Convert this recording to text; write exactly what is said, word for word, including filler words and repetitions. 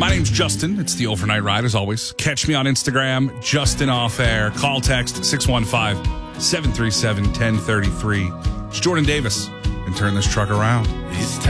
My name's Justin. It's the Overnight Ride, as always. Catch me on Instagram, Justin Off Air. Call text six one five, seven three seven, one zero three three. It's Jordan Davis. And turn this truck around. It's time.